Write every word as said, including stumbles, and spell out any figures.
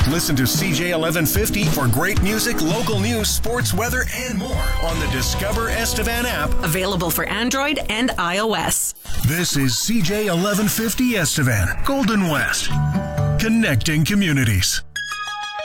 Listen to C J eleven fifty for great music, local news, sports, weather, and more on the Discover Estevan app. Available for Android and iOS. This is C J eleven fifty Estevan, Golden West. Connecting communities.